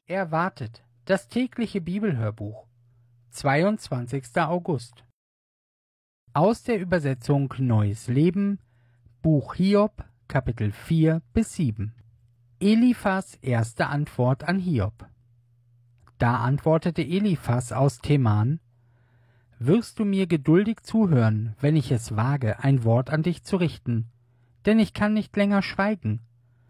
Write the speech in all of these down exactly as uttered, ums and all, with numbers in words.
Erwartet, das tägliche Bibelhörbuch, zweiundzwanzigster August. Aus der Übersetzung Neues Leben, Buch Hiob, Kapitel vier bis sieben. Eliphas erste Antwort an Hiob. Da antwortete Eliphas aus Teman: Wirst du mir geduldig zuhören, wenn ich es wage, ein Wort an dich zu richten? Denn ich kann nicht länger schweigen.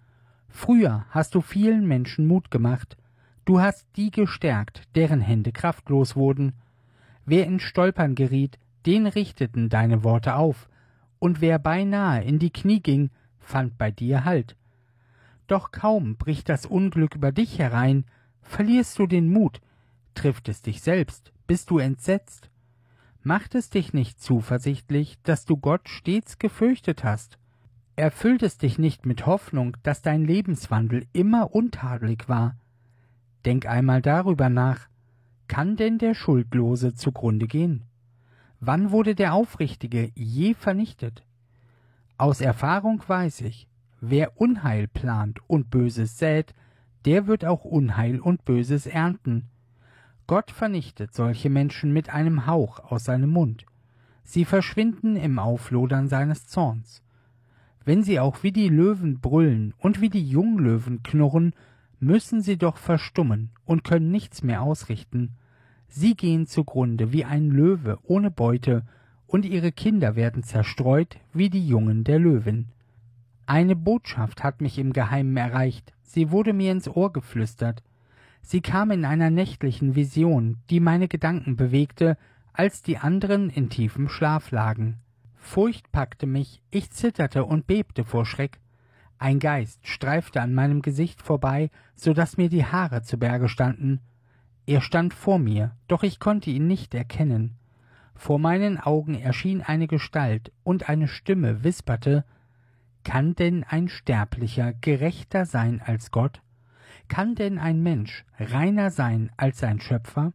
Früher hast du vielen Menschen Mut gemacht, du hast die gestärkt, deren Hände kraftlos wurden. Wer in Stolpern geriet, den richteten deine Worte auf, und wer beinahe in die Knie ging, fand bei dir Halt. Doch kaum bricht das Unglück über dich herein, verlierst du den Mut, trifft es dich selbst, bist du entsetzt. Macht es dich nicht zuversichtlich, dass du Gott stets gefürchtet hast? Erfüllt es dich nicht mit Hoffnung, dass dein Lebenswandel immer untadelig war? Denk einmal darüber nach. Kann denn der Schuldlose zugrunde gehen? Wann wurde der Aufrichtige je vernichtet? Aus Erfahrung weiß ich, wer Unheil plant und Böses sät, der wird auch Unheil und Böses ernten. Gott vernichtet solche Menschen mit einem Hauch aus seinem Mund. Sie verschwinden im Auflodern seines Zorns. Wenn sie auch wie die Löwen brüllen und wie die Junglöwen knurren, müssen sie doch verstummen und können nichts mehr ausrichten. Sie gehen zugrunde wie ein Löwe ohne Beute, und ihre Kinder werden zerstreut wie die Jungen der Löwin. Eine Botschaft hat mich im Geheimen erreicht, sie wurde mir ins Ohr geflüstert. Sie kam in einer nächtlichen Vision, die meine Gedanken bewegte, als die anderen in tiefem Schlaf lagen. Furcht packte mich, ich zitterte und bebte vor Schreck. Ein Geist streifte an meinem Gesicht vorbei, so daß mir die Haare zu Berge standen. Er stand vor mir, doch ich konnte ihn nicht erkennen. Vor meinen Augen erschien eine Gestalt, und eine Stimme wisperte: Kann denn ein Sterblicher gerechter sein als Gott? Kann denn ein Mensch reiner sein als sein Schöpfer?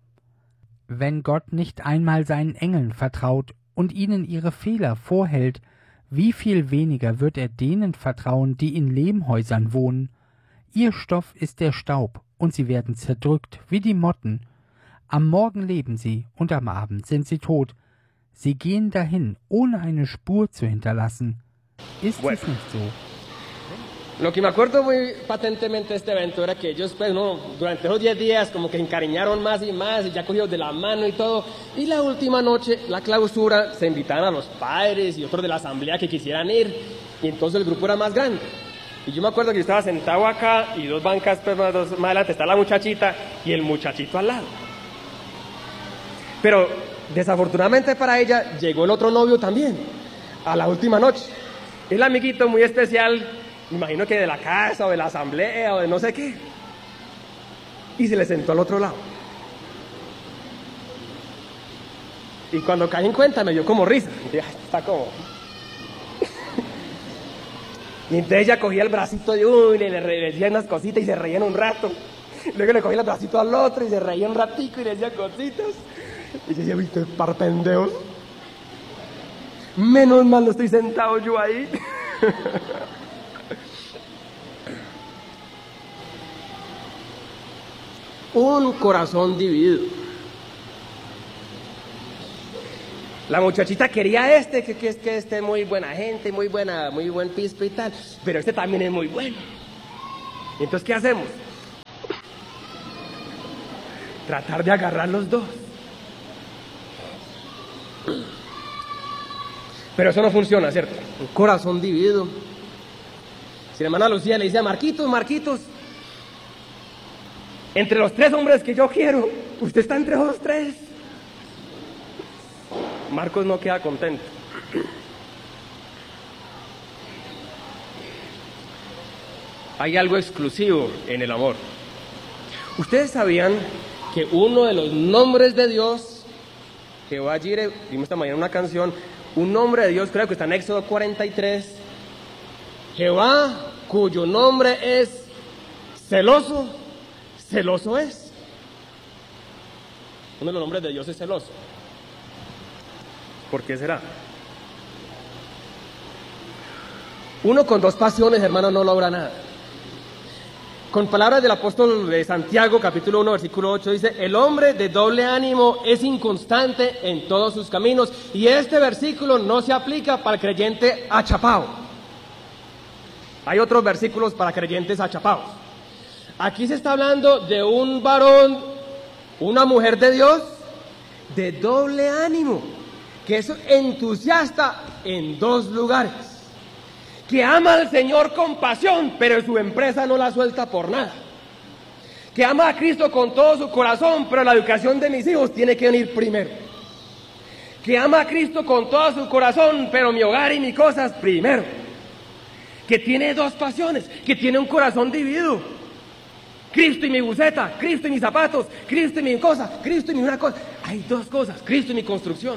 Wenn Gott nicht einmal seinen Engeln vertraut und ihnen ihre Fehler vorhält, wie viel weniger wird er denen vertrauen, die in Lehmhäusern wohnen? Ihr Stoff ist der Staub, und sie werden zerdrückt wie die Motten. Am Morgen leben sie, und am Abend sind sie tot. Sie gehen dahin, ohne eine Spur zu hinterlassen. Ist Bueno. es nicht so? Lo que me acuerdo muy patentemente de este evento era que ellos, pues, no, durante esos diez días como que se encariñaron más y más y ya cogidos de la mano y todo. Y la última noche, la clausura, se invitaban a los padres y otros de la asamblea que quisieran ir. Y entonces el grupo era más grande. Y yo me acuerdo que yo estaba sentado acá y dos bancas pues, más, dos, más adelante está la muchachita y el muchachito al lado. Pero desafortunadamente para ella llegó el otro novio también, a la última noche. El amiguito muy especial, imagino que de la casa o de la asamblea o de no sé qué. Y se le sentó al otro lado. Y cuando caí en cuenta me dio como risa. Y dije, está como... Y entonces ella cogía el bracito de uno y le, le decía unas cositas y se reían un rato. Luego le cogía el bracito al otro y se reía un ratico y le decía cositas. Y yo decía, viste, par pendejos. Menos mal no estoy sentado yo ahí. Un corazón dividido. La muchachita quería este, que, que es que este es muy buena gente, muy buena, muy buen pispe y tal, pero este también es muy bueno. Entonces, ¿qué hacemos? Tratar de agarrar los dos. Pero eso no funciona, ¿cierto? Un corazón dividido. Si la hermana Lucía le dice a Marquitos, Marquitos, entre los tres hombres que yo quiero, usted está entre esos tres. Marcos no queda contento. Hay algo exclusivo en el amor. ¿Ustedes sabían que uno de los nombres de Dios, Jehová Jireh, vimos esta mañana una canción, un nombre de Dios, creo que está en Éxodo cuarenta y tres, Jehová, cuyo nombre es celoso, celoso es. Uno de los nombres de Dios es celoso. ¿Por qué será? Uno con dos pasiones, hermano, no logra nada. Con palabras del apóstol de Santiago, capítulo uno, versículo ocho, dice, el hombre de doble ánimo es inconstante en todos sus caminos. Y este versículo no se aplica para el creyente achapao. Hay otros versículos para creyentes achapaos. Aquí se está hablando de un varón, una mujer de Dios, de doble ánimo, que es entusiasta en dos lugares. Que ama al Señor con pasión, pero su empresa no la suelta por nada. Que ama a Cristo con todo su corazón, pero la educación de mis hijos tiene que venir primero. Que ama a Cristo con todo su corazón, pero mi hogar y mis cosas primero. Que tiene dos pasiones, que tiene un corazón dividido. Cristo y mi buceta, Cristo y mis zapatos, Cristo y mi cosa, Cristo y mi una cosa. Hay dos cosas, Cristo y mi construcción.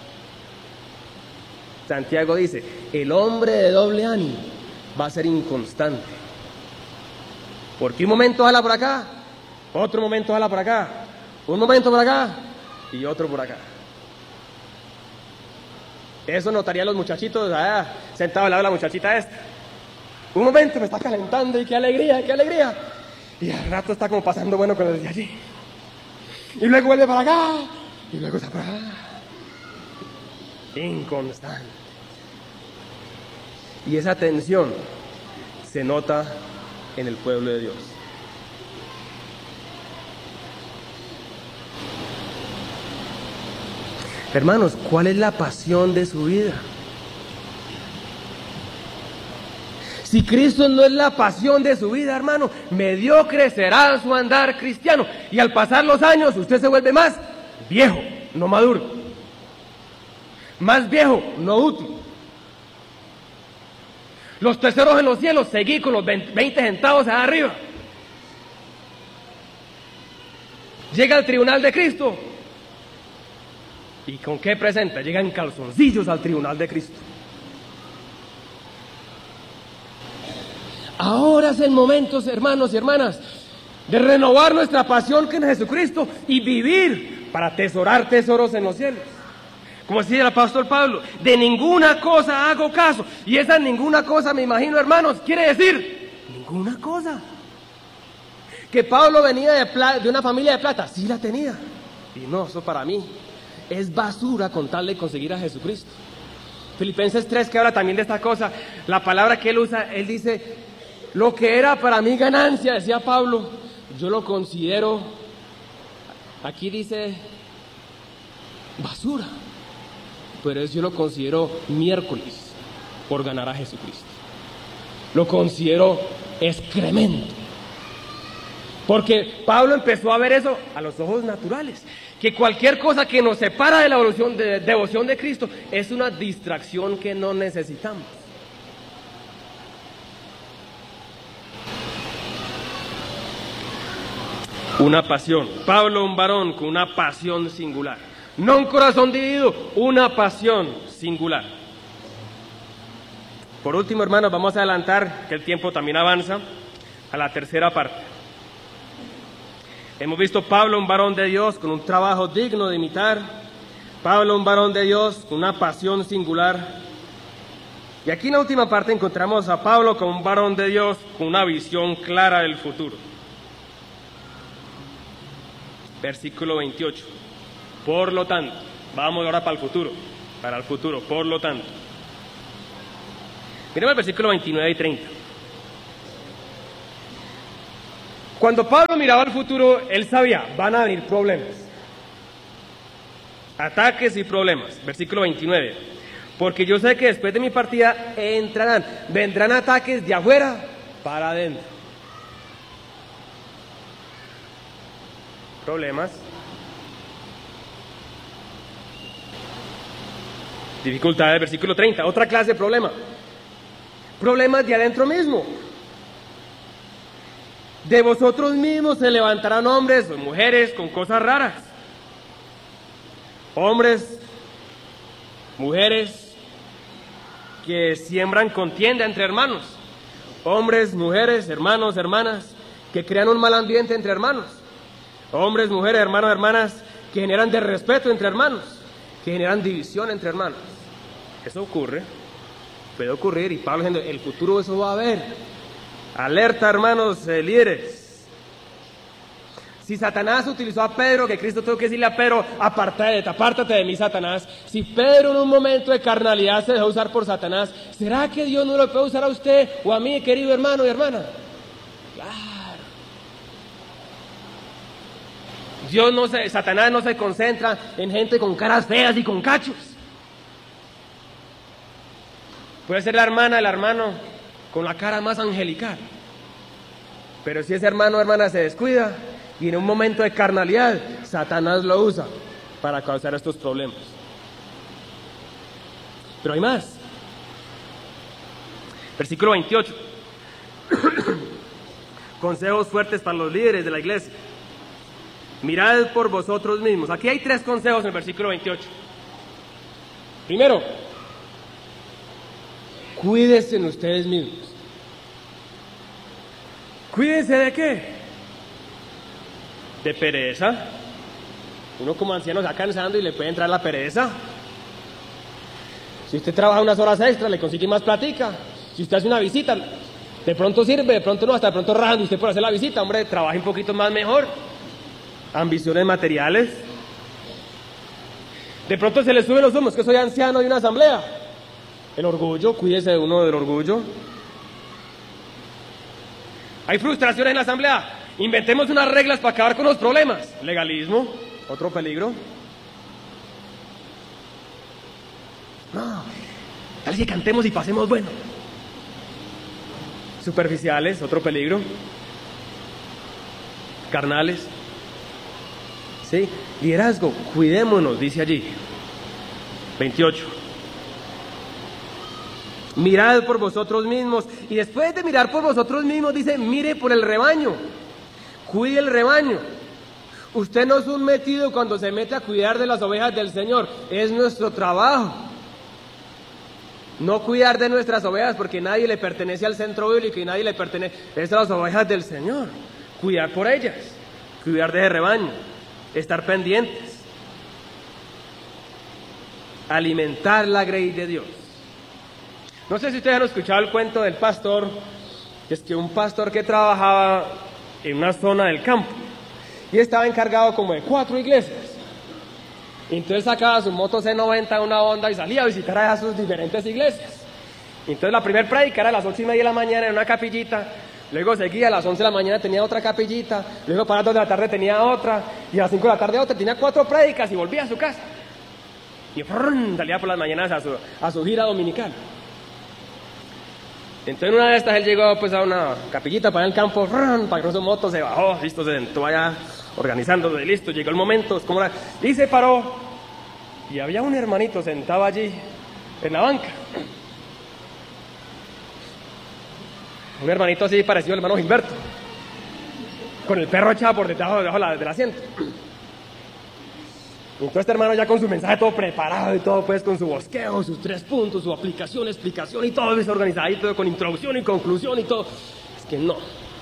Santiago dice, el hombre de doble ánimo va a ser inconstante. Porque un momento jala por acá, otro momento jala por acá, un momento por acá y otro por acá. Eso notarían los muchachitos allá, sentados al lado de la muchachita esta. Un momento me está calentando y qué alegría, qué alegría. Y al rato está como pasando bueno con el de allí. Y luego vuelve para acá, y luego está para acá. Inconstante. Y esa tensión se nota en el pueblo de Dios. Hermanos, ¿cuál es la pasión de su vida? Si Cristo no es la pasión de su vida, hermano, mediocre será su andar cristiano. Y al pasar los años, usted se vuelve más viejo, no maduro. Más viejo, no útil. Los tesoros en los cielos, seguí con los veinte centavos allá arriba. Llega al tribunal de Cristo. ¿Y con qué presenta? Llega en calzoncillos al tribunal de Cristo. Ahora es el momento, hermanos y hermanas, de renovar nuestra pasión que es Jesucristo y vivir para atesorar tesoros en los cielos. Como decía el apóstol Pablo, de ninguna cosa hago caso. Y esa ninguna cosa, me imagino, hermanos, quiere decir ninguna cosa. Que Pablo venía de, pla- de una familia de plata, sí la tenía. Y no, eso para mí es basura con tal de conseguir a Jesucristo. Filipenses tres, que habla también de esta cosa, la palabra que él usa, él dice, lo que era para mí ganancia, decía Pablo, yo lo considero, aquí dice, basura. Pero eso yo lo considero miércoles por ganar a Jesucristo. Lo considero excremento. Porque Pablo empezó a ver eso a los ojos naturales. Que cualquier cosa que nos separa de la evolución de devoción de Cristo es una distracción que no necesitamos. Una pasión. Pablo, un varón con una pasión singular. No un corazón dividido, una pasión singular. Por último, hermanos, vamos a adelantar, que el tiempo también avanza, a la tercera parte. Hemos visto Pablo, un varón de Dios, con un trabajo digno de imitar. Pablo, un varón de Dios, con una pasión singular. Y aquí en la última parte encontramos a Pablo como un varón de Dios, con una visión clara del futuro. Versículo veintiocho. Por lo tanto, vamos ahora para el futuro, para el futuro, por lo tanto. Miremos el versículo veintinueve y treinta. Cuando Pablo miraba al futuro, él sabía, van a venir problemas. Ataques y problemas. Versículo veintinueve. Porque yo sé que después de mi partida entrarán, vendrán ataques de afuera para adentro. Problemas. Dificultades, versículo treinta, otra clase de problema. Problemas de adentro mismo. De vosotros mismos se levantarán hombres o mujeres con cosas raras. Hombres, mujeres que siembran contienda entre hermanos. Hombres, mujeres, hermanos, hermanas que crean un mal ambiente entre hermanos. Hombres, mujeres, hermanos, hermanas que generan desrespeto entre hermanos, que generan división entre hermanos. Eso ocurre, puede ocurrir, y Pablo diciendo, el futuro eso va a haber. Alerta, hermanos, eh, líderes. Si Satanás utilizó a Pedro, que Cristo tuvo que decirle a Pedro, apártate, apártate de mí, Satanás. Si Pedro en un momento de carnalidad se dejó usar por Satanás, ¿será que Dios no lo puede usar a usted o a mí, querido hermano y hermana? Claro. Dios no se, Satanás no se concentra en gente con caras feas y con cachos. Puede ser la hermana, el hermano con la cara más angelical. Pero si ese hermano o hermana se descuida y en un momento de carnalidad, Satanás lo usa para causar estos problemas. Pero hay más. Versículo veintiocho. Consejos fuertes para los líderes de la iglesia. Mirad por vosotros mismos. Aquí hay tres consejos en el versículo veintiocho. Primero, cuídense en ustedes mismos. ¿Cuídense de qué? De pereza. Uno como anciano se va cansando y le puede entrar la pereza. Si usted trabaja unas horas extras, le consigue más platica. Si usted hace una visita, de pronto sirve, de pronto no, hasta de pronto rajan usted por hacer la visita. Hombre, trabaje un poquito más mejor. Ambiciones materiales. De pronto se le suben los humos, que soy anciano de una asamblea. El orgullo, cuídese de uno del orgullo. Hay frustraciones en la asamblea. Inventemos unas reglas para acabar con los problemas. Legalismo, otro peligro. No, tal vez que cantemos y pasemos bueno. Superficiales, otro peligro. Carnales. Sí, liderazgo, cuidémonos, dice allí. veintiocho. Mirad por vosotros mismos. Y después de mirar por vosotros mismos, dice, mire por el rebaño. Cuide el rebaño. Usted no es un metido cuando se mete a cuidar de las ovejas del Señor. Es nuestro trabajo. No cuidar de nuestras ovejas porque nadie le pertenece al centro bíblico y nadie le pertenece. Es a las ovejas del Señor. Cuidar por ellas. Cuidar de ese rebaño. Estar pendientes. Alimentar la grey de Dios. No sé si ustedes han escuchado el cuento del pastor, que es que un pastor que trabajaba en una zona del campo y estaba encargado como de cuatro iglesias. Y entonces sacaba su moto C noventa, una Honda, y salía a visitar a sus diferentes iglesias. Y entonces la primera prédica era a las ocho y media de la mañana en una capillita, luego seguía a las once de la mañana tenía otra capillita, luego para las dos de la tarde tenía otra, y a las cinco de la tarde otra, tenía cuatro prédicas y volvía a su casa. Y ¡frrrr! Salía por las mañanas a su, a su gira dominical. Entonces en una de estas él llegó pues a una capillita para el campo, ¡frrrr! Paró su moto, se bajó, listo, se sentó allá organizándose, listo, llegó el momento, como era, y se paró, y había un hermanito sentado allí en la banca. Un hermanito así parecido al hermano Gilberto, con el perro echado por debajo, debajo del asiento. Entonces este hermano ya con su mensaje todo preparado y todo, pues con su bosqueo, sus tres puntos, su aplicación, explicación y todo eso organizadito, con introducción y conclusión y todo. Es que no.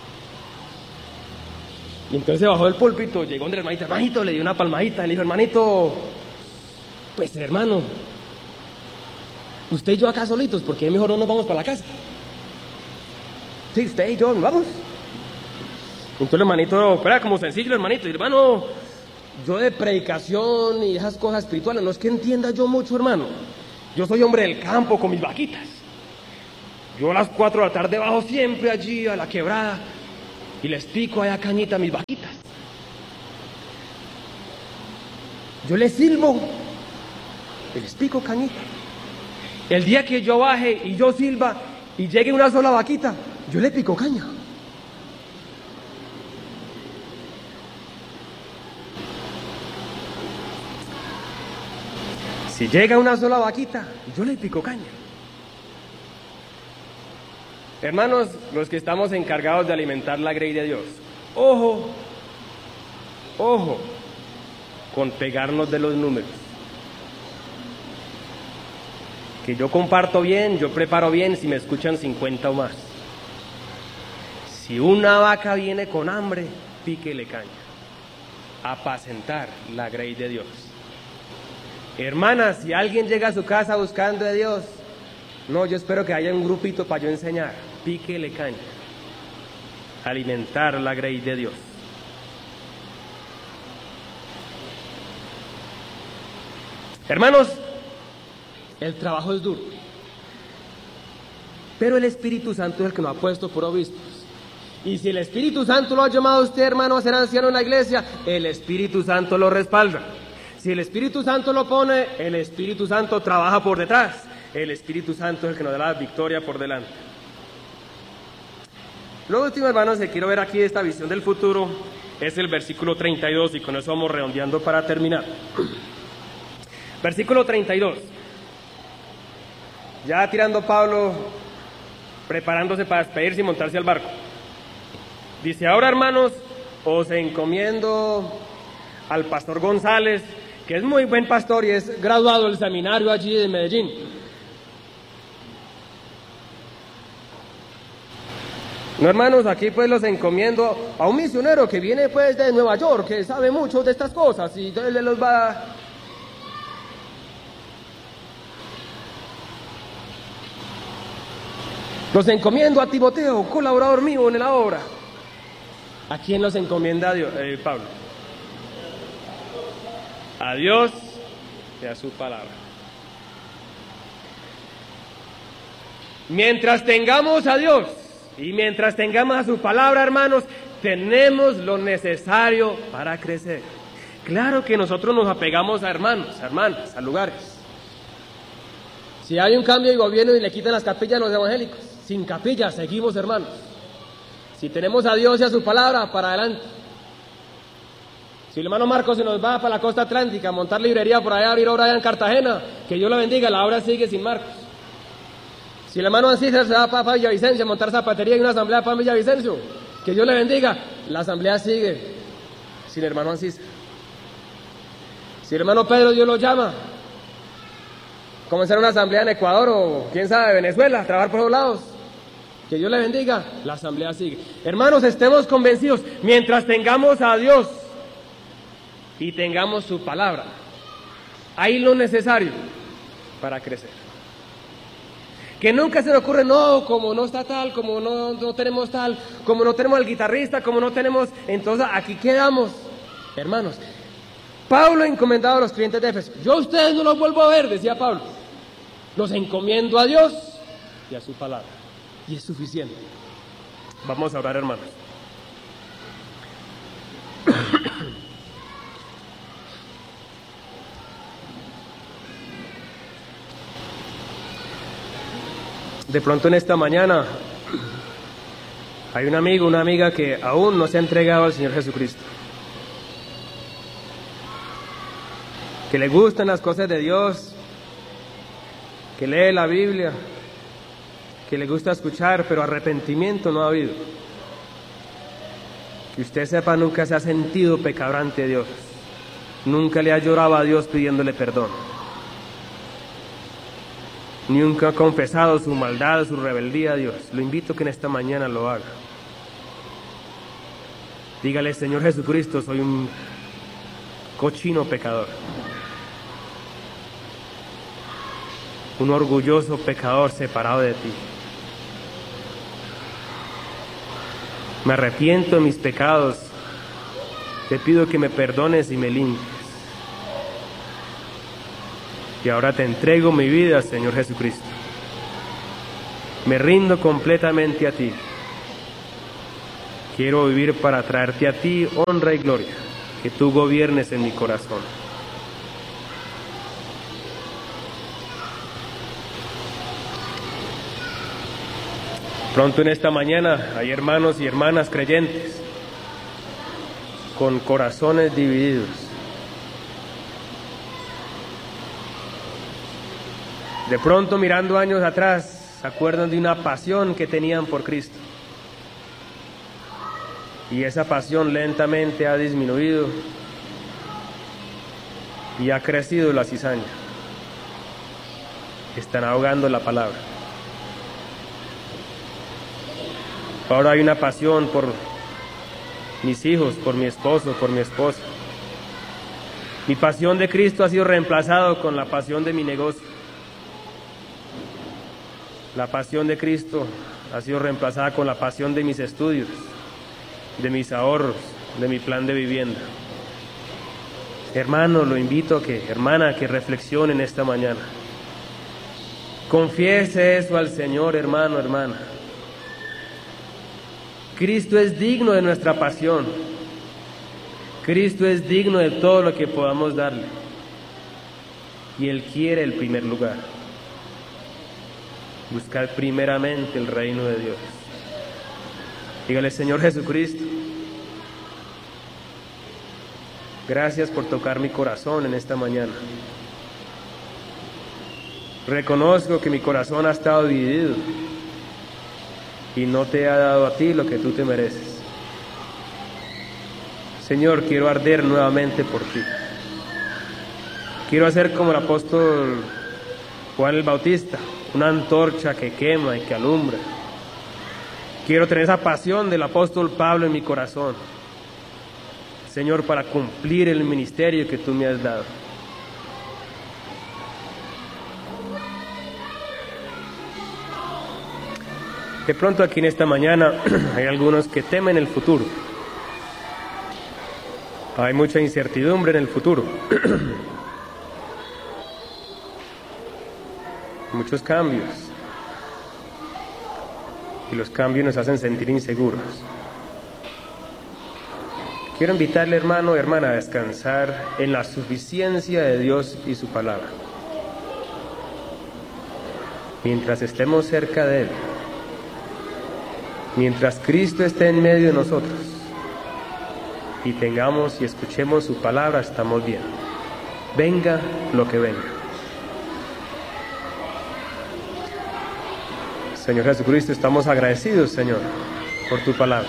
Y entonces se bajó del púlpito, llegó donde el hermanito, hermanito, le dio una palmadita, le dijo, hermanito, pues hermano, usted y yo acá solitos, porque mejor no nos vamos para la casa. Sí, usted y yo, nos vamos. Entonces el hermanito, era como sencillo el hermanito, y hermano, yo de predicación y esas cosas espirituales, no es que entienda yo mucho, hermano. Yo soy hombre del campo con mis vaquitas. Yo a las cuatro de la tarde bajo siempre allí a la quebrada y les pico allá cañita a mis vaquitas. Yo les silbo y les pico cañita. El día que yo baje y yo silba y llegue una sola vaquita, yo le pico caña. Si llega una sola vaquita, yo le pico caña. Hermanos, los que estamos encargados de alimentar la grey de Dios, ojo, ojo, con pegarnos de los números. Que yo comparto bien, yo preparo bien si me escuchan cincuenta o más. Si una vaca viene con hambre, píquele caña. Apacentar la grey de Dios. Hermanas, si alguien llega a su casa buscando de Dios, no, yo espero que haya un grupito para yo enseñar. Píquele caña. alimentar la grey de Dios. Hermanos, el trabajo es duro, pero el Espíritu Santo es el que nos ha puesto por obispos. Y si el Espíritu Santo lo ha llamado a usted, hermano, a ser anciano en la iglesia, el Espíritu Santo lo respalda. Si el Espíritu Santo lo pone, el Espíritu Santo trabaja por detrás. El Espíritu Santo es el que nos da la victoria por delante. Lo último, hermanos, que quiero ver aquí de esta visión del futuro es el versículo treinta y dos, y con eso vamos redondeando para terminar. Versículo treinta y dos. Ya tirando Pablo, preparándose para despedirse y montarse al barco. Dice: ahora, hermanos, os encomiendo al pastor González, que es muy buen pastor y es graduado del seminario allí de Medellín. No, hermanos, aquí pues los encomiendo a un misionero que viene pues de Nueva York, que sabe mucho de estas cosas, y él los va a... Los encomiendo a Timoteo, colaborador mío en la obra. ¿A quién los encomienda Dios, eh, Pablo? A Dios y a su palabra. Mientras tengamos a Dios y mientras tengamos a su palabra, hermanos, tenemos lo necesario para crecer. Claro que nosotros nos apegamos a hermanos, a hermanas, a lugares. Si hay un cambio de gobierno y le quitan las capillas a los evangélicos, sin capillas seguimos, hermanos. Si tenemos a Dios y a su palabra, para adelante. Si el hermano Marcos se nos va para la costa atlántica a montar librería por allá, abrir obra allá en Cartagena, que Dios lo bendiga, la obra sigue sin Marcos. Si el hermano Ancísar se va para Villavicencio a montar zapatería y una asamblea para Villavicencio, que Dios le bendiga, la asamblea sigue sin el hermano Ancísar. Si el hermano Pedro Dios lo llama, comenzar una asamblea en Ecuador o quién sabe, Venezuela, trabajar por los lados, que Dios le bendiga, la asamblea sigue. Hermanos, estemos convencidos, mientras tengamos a Dios y tengamos su palabra, hay lo necesario para crecer. Que nunca se nos ocurre, no, como no está tal, como no, no tenemos tal, como no tenemos al guitarrista, como no tenemos, entonces aquí quedamos. Hermanos, Pablo encomendaba a los creyentes de Éfeso: yo a ustedes no los vuelvo a ver, decía Pablo, los encomiendo a Dios y a su palabra, y es suficiente. Vamos a orar, hermanos. De pronto en esta mañana hay un amigo, una amiga que aún no se ha entregado al Señor Jesucristo, que le gustan las cosas de Dios, que lee la Biblia, que le gusta escuchar, pero arrepentimiento no ha habido. Que usted sepa, nunca se ha sentido pecador ante Dios, nunca le ha llorado a Dios pidiéndole perdón, nunca ha confesado su maldad, su rebeldía a Dios. Lo invito a que en esta mañana lo haga. Dígale: Señor Jesucristo, soy un cochino pecador, un orgulloso pecador separado de ti. Me arrepiento de mis pecados, te pido que me perdones y me limpies. Y ahora te entrego mi vida, Señor Jesucristo. Me rindo completamente a ti. Quiero vivir para traerte a ti honra y gloria, que tú gobiernes en mi corazón. Pronto en esta mañana hay hermanos y hermanas creyentes con corazones divididos. De pronto, mirando años atrás, se acuerdan de una pasión que tenían por Cristo. Y esa pasión lentamente ha disminuido y ha crecido la cizaña. Están ahogando la palabra. Ahora hay una pasión por mis hijos, por mi esposo, por mi esposa. Mi pasión de Cristo ha sido reemplazado con la pasión de mi negocio. La pasión de Cristo ha sido reemplazada con la pasión de mis estudios. de mis ahorros, de mi plan de vivienda. Hermano, lo invito a que, hermana, a que reflexionen esta mañana. Confiese eso al Señor, hermano, hermana. Cristo es digno de nuestra pasión. Cristo es digno de todo lo que podamos darle. Y Él quiere el primer lugar. Buscar primeramente el reino de Dios. Dígale, Señor Jesucristo, gracias por tocar mi corazón en esta mañana. Reconozco que mi corazón ha estado dividido y no te ha dado a ti lo que tú te mereces. Señor, quiero arder nuevamente por ti. Quiero hacer como el apóstol Juan el Bautista, una antorcha que quema y que alumbra. Quiero tener esa pasión del apóstol Pablo en mi corazón, Señor, para cumplir el ministerio que tú me has dado. De pronto aquí en esta mañana hay algunos que temen el futuro. Hay mucha incertidumbre en el futuro. Muchos cambios. Y los cambios nos hacen sentir inseguros. Quiero invitarle, hermano, hermana, a descansar en la suficiencia de Dios y su palabra. Mientras estemos cerca de Él, mientras Cristo esté en medio de nosotros y tengamos y escuchemos su palabra, estamos bien. Venga lo que venga. Señor Jesucristo, estamos agradecidos, Señor, por tu palabra.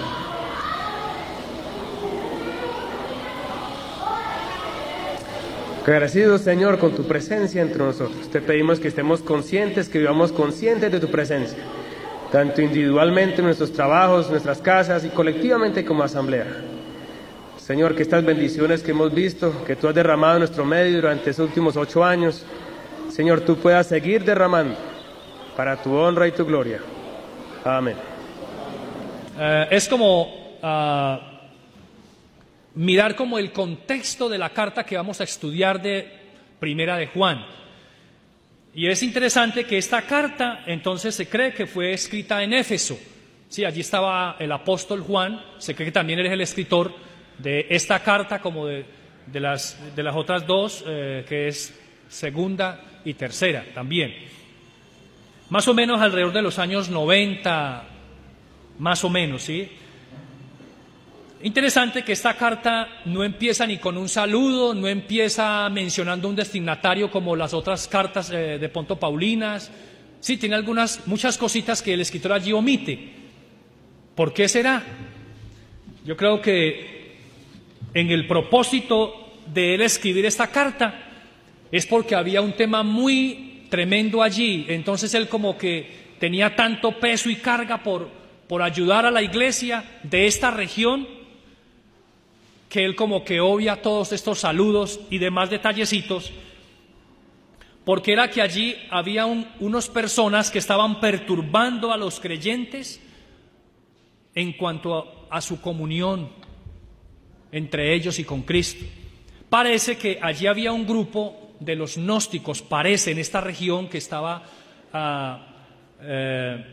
Agradecidos, Señor, con tu presencia entre nosotros. Te pedimos que estemos conscientes, que vivamos conscientes de tu presencia, tanto individualmente en nuestros trabajos, nuestras casas y colectivamente como asamblea. Señor, que estas bendiciones que hemos visto, que tú has derramado en nuestro medio durante estos últimos ocho años, Señor, tú puedas seguir derramando para tu honra y tu gloria. Amén. Uh, es como uh, mirar como el contexto de la carta que vamos a estudiar de Primera de Juan. Y es interesante que esta carta entonces se cree que fue escrita en Éfeso. Sí, allí estaba el apóstol Juan, se cree que también él es el escritor de esta carta como de, de, las, de las otras dos, eh, que es segunda y tercera también. Más o menos alrededor de los años noventa, más o menos, ¿sí? Interesante que esta carta no empieza ni con un saludo, no empieza mencionando un destinatario como las otras cartas eh, de Ponto Paulinas. Sí, tiene algunas, muchas cositas que el escritor allí omite. ¿Por qué será? Yo creo que en el propósito de él escribir esta carta es porque había un tema muy tremendo allí, entonces él como que tenía tanto peso y carga por, por ayudar a la iglesia de esta región, que él como que obvia todos estos saludos y demás detallecitos, porque era que allí había un, unas personas que estaban perturbando a los creyentes en cuanto a, a su comunión entre ellos y con Cristo. Parece que allí había un grupo de los gnósticos, parece, en esta región que estaba uh, eh,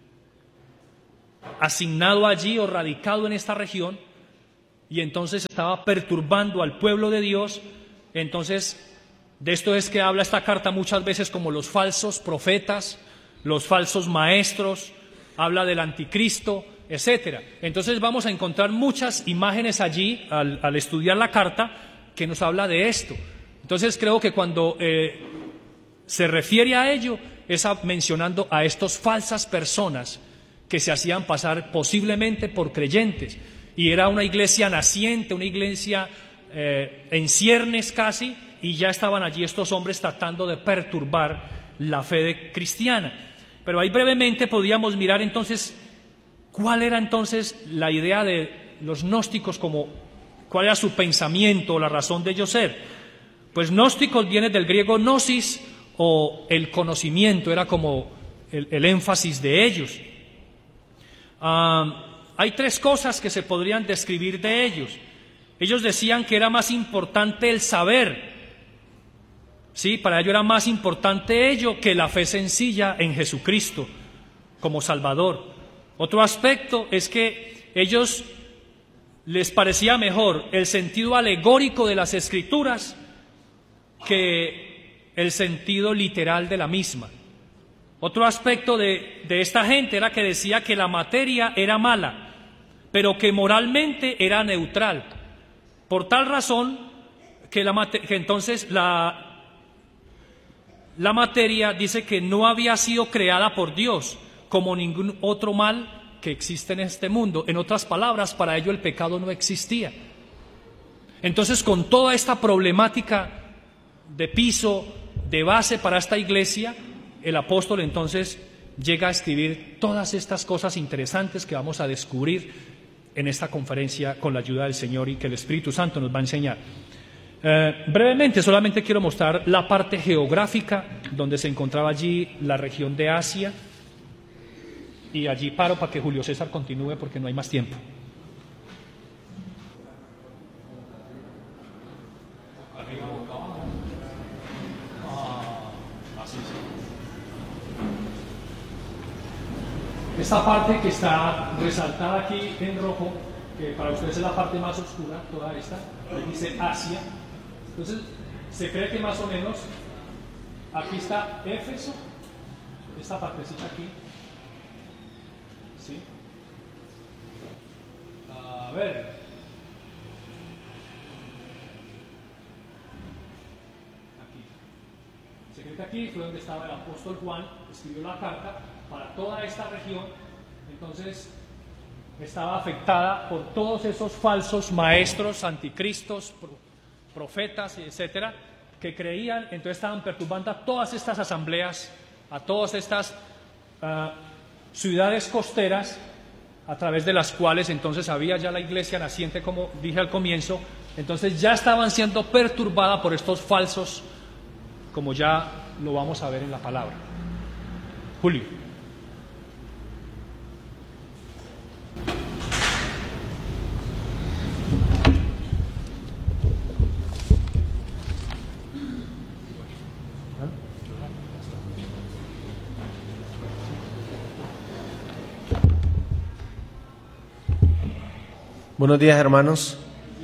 asignado allí o radicado en esta región, y entonces estaba perturbando al pueblo de Dios. Entonces, de esto es que habla esta carta muchas veces como los falsos profetas, los falsos maestros, habla del anticristo, etcétera. Entonces vamos a encontrar muchas imágenes allí al, al estudiar la carta que nos habla de esto. Entonces creo que cuando eh, se refiere a ello es a, mencionando a estas falsas personas que se hacían pasar posiblemente por creyentes, y era una iglesia naciente, una iglesia eh, en ciernes casi, y ya estaban allí estos hombres tratando de perturbar la fe de cristiana. Pero ahí brevemente podíamos mirar entonces cuál era entonces la idea de los gnósticos, como cuál era su pensamiento, la razón de ellos ser. Pues gnósticos viene del griego gnosis, o el conocimiento, era como el, el énfasis de ellos. Uh, hay tres cosas que se podrían describir de ellos. Ellos decían que era más importante el saber. Sí, para ellos era más importante ello que la fe sencilla en Jesucristo como Salvador. Otro aspecto es que ellos les parecía mejor el sentido alegórico de las Escrituras que el sentido literal de la misma. Otro aspecto de, de esta gente era que decía que la materia era mala, pero que moralmente era neutral. Por tal razón que, la, que entonces la, la materia dice que no había sido creada por Dios como ningún otro mal que existe en este mundo. En otras palabras, para ello el pecado no existía. Entonces, con toda esta problemática de piso, de base para esta iglesia, el apóstol entonces llega a escribir todas estas cosas interesantes que vamos a descubrir en esta conferencia con la ayuda del Señor y que el Espíritu Santo nos va a enseñar. Eh, brevemente, solamente quiero mostrar la parte geográfica donde se encontraba allí la región de Asia, y allí paro para que Julio César continúe porque no hay más tiempo. Esta parte que está resaltada aquí en rojo, que para ustedes es la parte más oscura, toda esta, ahí dice Asia. Entonces, se cree que más o menos aquí está Éfeso, esta partecita aquí. ¿Sí? A ver. Aquí. Se cree que aquí fue donde estaba el apóstol Juan, escribió la carta para toda esta región. Entonces estaba afectada por todos esos falsos maestros, anticristos, profetas, etcétera, que creían. Entonces estaban perturbando a todas estas asambleas, a todas estas uh, ciudades costeras, a través de las cuales entonces había ya la iglesia naciente, como dije al comienzo. Entonces ya estaban siendo perturbadas por estos falsos, como ya lo vamos a ver en la palabra. Julio. Buenos días, hermanos.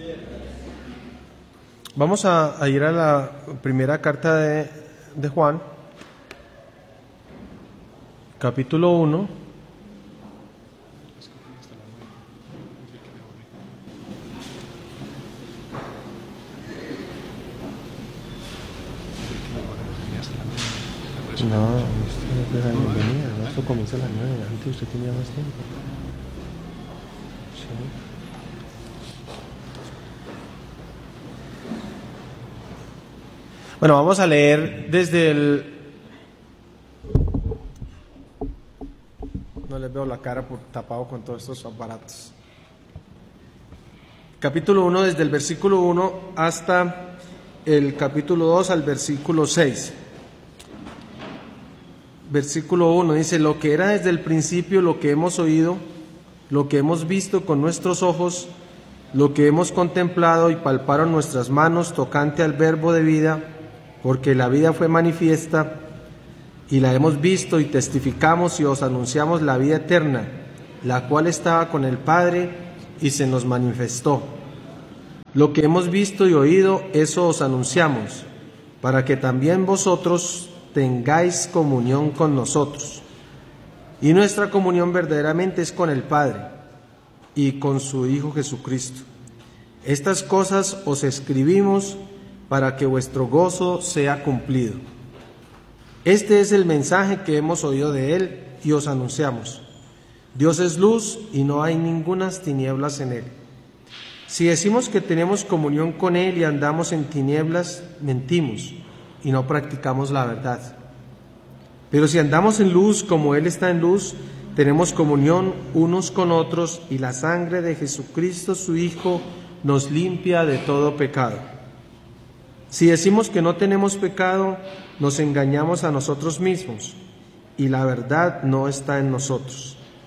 Vamos a, a ir a la primera carta de, de Juan, capítulo uno. No, usted es la bienvenida, ¿no? Esto comienza a las nueve, antes usted tenía más tiempo. Sí. Bueno, vamos a leer desde el... No les veo la cara por tapado con todos estos aparatos. Capítulo uno, desde el versículo uno hasta el capítulo dos al versículo seis. Versículo uno dice: lo que era desde el principio, lo que hemos oído, lo que hemos visto con nuestros ojos, lo que hemos contemplado y palparon nuestras manos tocante al verbo de vida, porque la vida fue manifiesta y la hemos visto y testificamos y os anunciamos la vida eterna, la cual estaba con el Padre y se nos manifestó. Lo que hemos visto y oído, eso os anunciamos, para que también vosotros tengáis comunión con nosotros. Y nuestra comunión verdaderamente es con el Padre y con su Hijo Jesucristo. Estas cosas os escribimos para que vuestro gozo sea cumplido. Este es el mensaje que hemos oído de Él y os anunciamos. Dios es luz y no hay ningunas tinieblas en Él. Si decimos que tenemos comunión con Él y andamos en tinieblas, mentimos y no practicamos la verdad. Pero si andamos en luz como Él está en luz, tenemos comunión unos con otros y la sangre de Jesucristo su Hijo nos limpia de todo pecado. Si decimos que no tenemos pecado, nos engañamos a nosotros mismos y la verdad no está en nosotros.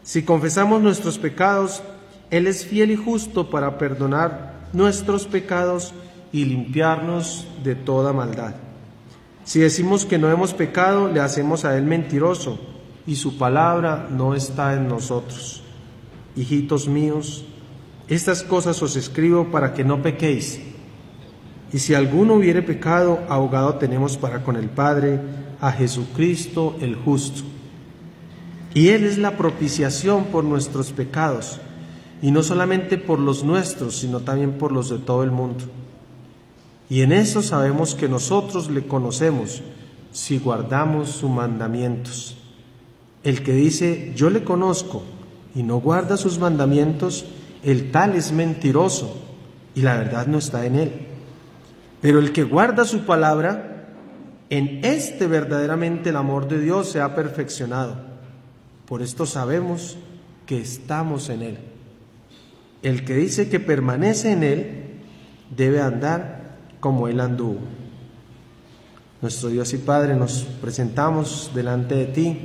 Si confesamos nuestros pecados, Él es fiel y justo para perdonar nuestros pecados y limpiarnos de toda maldad. Si decimos que no hemos pecado, le hacemos a Él mentiroso, y su palabra no está en nosotros. Hijitos míos, estas cosas os escribo para que no pequéis. Y si alguno hubiere pecado, abogado tenemos para con el Padre, a Jesucristo el justo. Y Él es la propiciación por nuestros pecados, y no solamente por los nuestros, sino también por los de todo el mundo. Y en eso sabemos que nosotros le conocemos, si guardamos sus mandamientos. El que dice, yo le conozco, y no guarda sus mandamientos, el tal es mentiroso, y la verdad no está en él. Pero el que guarda su palabra, en este verdaderamente el amor de Dios se ha perfeccionado. Por esto sabemos que estamos en Él. El que dice que permanece en Él, debe andar como Él anduvo. Nuestro Dios y Padre, nos presentamos delante de Ti,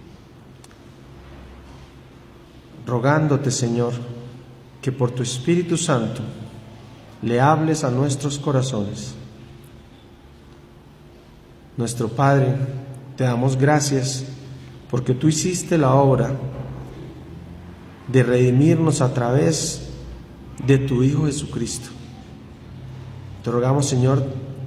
rogándote, Señor, que por tu Espíritu Santo le hables a nuestros corazones. Nuestro Padre, te damos gracias porque tú hiciste la obra de redimirnos a través de tu Hijo Jesucristo. Te rogamos, Señor,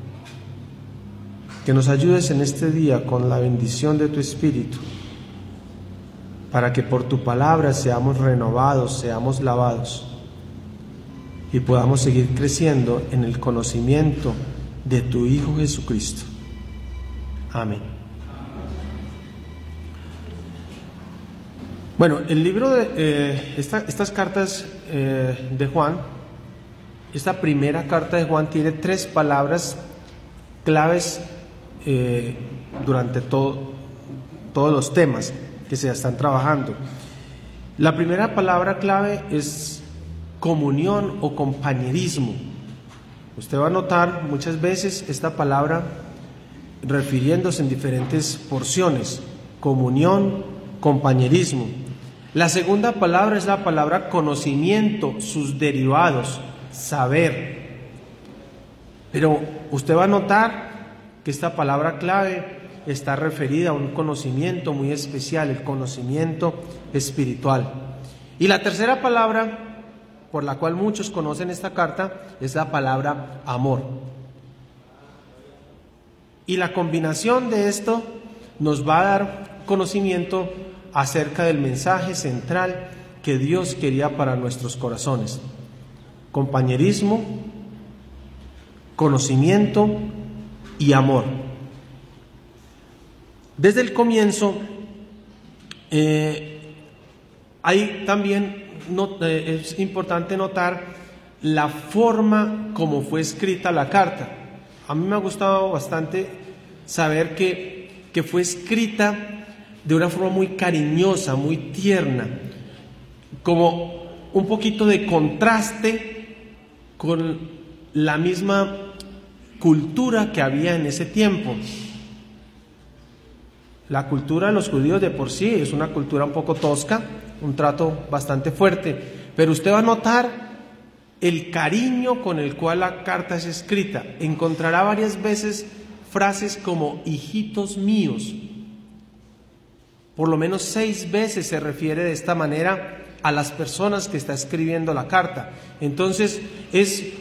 que nos ayudes en este día con la bendición de tu Espíritu, para que por tu palabra seamos renovados, seamos lavados y podamos seguir creciendo en el conocimiento de tu Hijo Jesucristo. Amén. Bueno, el libro de eh, esta, estas cartas eh, de Juan, esta primera carta de Juan tiene tres palabras claves eh, durante todo, todos los temas que se están trabajando. La primera palabra clave es comunión o compañerismo. Usted va a notar muchas veces esta palabra refiriéndose en diferentes porciones: comunión, compañerismo. La segunda palabra es la palabra conocimiento, sus derivados, saber. Pero usted va a notar que esta palabra clave está referida a un conocimiento muy especial, el conocimiento espiritual. Y la tercera palabra, por la cual muchos conocen esta carta, es la palabra amor. Y la combinación de esto nos va a dar conocimiento acerca del mensaje central que Dios quería para nuestros corazones: compañerismo, conocimiento y amor. Desde el comienzo eh, hay también no, eh, es importante notar la forma como fue escrita la carta. A mí me ha gustado bastante saber que, que fue escrita de una forma muy cariñosa, muy tierna, como un poquito de contraste con la misma cultura que había en ese tiempo. La cultura de los judíos de por sí es una cultura un poco tosca, un trato bastante fuerte, pero usted va a notar el cariño con el cual la carta es escrita. Encontrará varias veces frases como hijitos míos. Por lo menos seis veces se refiere de esta manera a las personas que está escribiendo la carta. Entonces es